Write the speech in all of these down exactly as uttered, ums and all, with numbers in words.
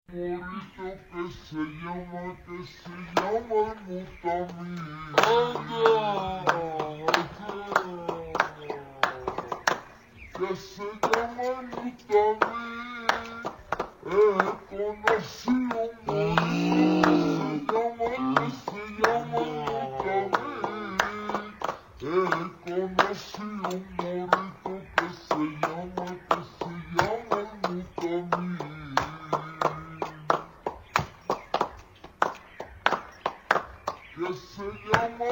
Morito que se llama, que se llama el Mutamí. Que se llama el Mutamí. He conocido un morito que se llama, que se llama el Mutamí. He conocido un morito que se llama, que se llama el Mutamí. Que se llama.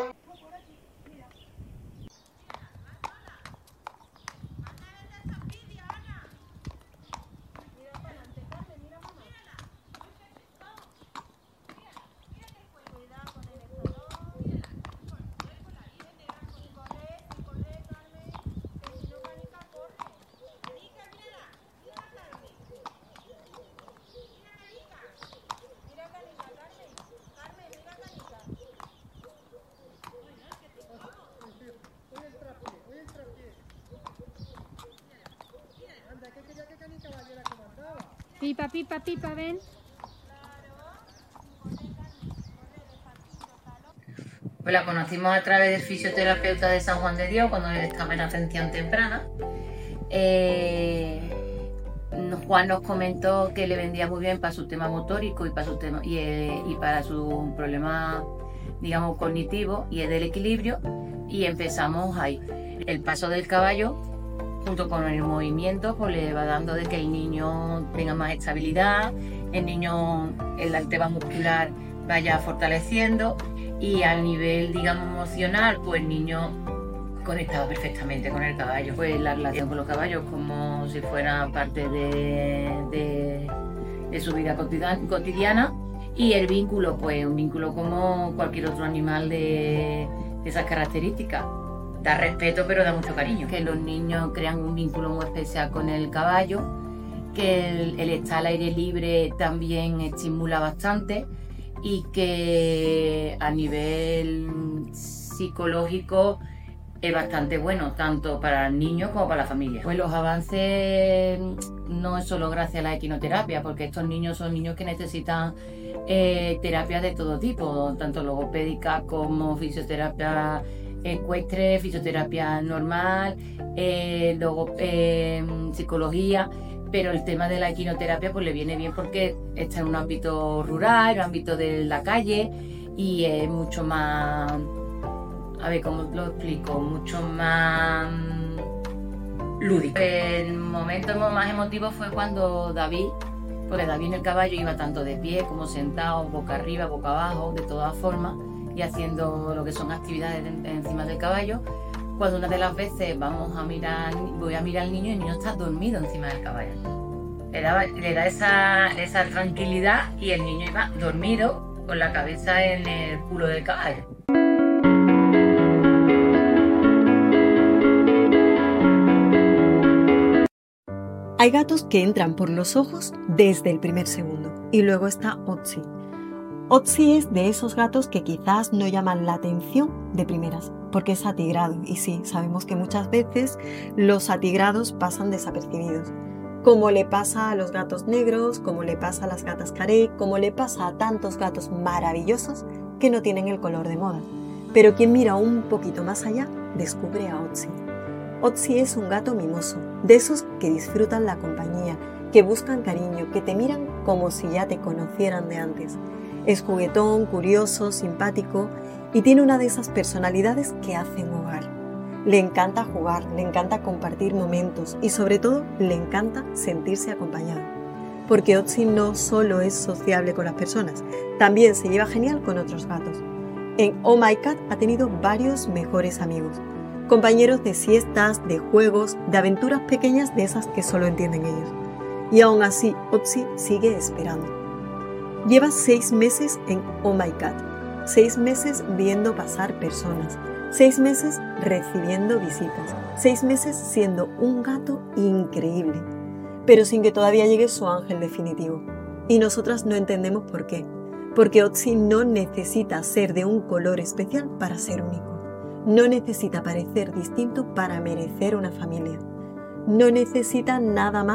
Pipa, pipa, pipa, ven. Pues la conocimos a través del fisioterapeuta de San Juan de Dios cuando él estaba en atención temprana. Eh, Juan nos comentó que le vendía muy bien para su tema motórico y para su tema y, eh, y para su problema, digamos, cognitivo y del equilibrio, y empezamos ahí. El paso del caballo junto con el movimiento pues le va dando de que el niño tenga más estabilidad, el niño, el tema muscular vaya fortaleciendo, y al nivel, digamos, emocional, pues el niño conectaba perfectamente con el caballo. Pues la relación con los caballos como si fuera parte de, de, de su vida cotidiana, y el vínculo, pues un vínculo como cualquier otro animal de, de esas características. Da respeto, pero da mucho cariño. Que los niños crean un vínculo muy especial con el caballo, que el, el estar al aire libre también estimula bastante, y que a nivel psicológico es bastante bueno, tanto para el niño como para la familia. Pues los avances no es solo gracias a la equinoterapia, porque estos niños son niños que necesitan eh, terapias de todo tipo, tanto logopédica como fisioterapia ecuestre, fisioterapia normal, eh, luego eh, psicología, pero el tema de la equinoterapia pues le viene bien porque está en un ámbito rural, en un ámbito de la calle, y es mucho más, a ver cómo lo explico, mucho más lúdico. El momento más emotivo fue cuando David, porque David en el caballo iba tanto de pie como sentado, boca arriba, boca abajo, de todas formas, y haciendo lo que son actividades encima del caballo. Cuando una de las veces vamos a mirar, voy a mirar al niño y el niño está dormido encima del caballo. Le da, le da esa, esa tranquilidad, y el niño iba dormido con la cabeza en el culo del caballo. Hay gatos que entran por los ojos desde el primer segundo, y luego está Otzi. Otzi es de esos gatos que quizás no llaman la atención de primeras, porque es atigrado, y sí, sabemos que muchas veces los atigrados pasan desapercibidos, como le pasa a los gatos negros, como le pasa a las gatas carey, como le pasa a tantos gatos maravillosos que no tienen el color de moda. Pero quien mira un poquito más allá descubre a Otzi. Otzi es un gato mimoso, de esos que disfrutan la compañía, que buscan cariño, que te miran como si ya te conocieran de antes. Es juguetón, curioso, simpático, y tiene una de esas personalidades que hacen hogar. Le encanta jugar, le encanta compartir momentos, y sobre todo le encanta sentirse acompañado. Porque Otzi no solo es sociable con las personas, también se lleva genial con otros gatos. En Oh My Cat ha tenido varios mejores amigos, compañeros de siestas, de juegos, de aventuras pequeñas de esas que solo entienden ellos. Y aún así, Otzi sigue esperando. Lleva seis meses en Oh My Cat, seis meses viendo pasar personas, seis meses recibiendo visitas, seis meses siendo un gato increíble, pero sin que todavía llegue su ángel definitivo. Y nosotras no entendemos por qué, porque Otzi no necesita ser de un color especial para ser único, no necesita parecer distinto para merecer una familia, no necesita nada más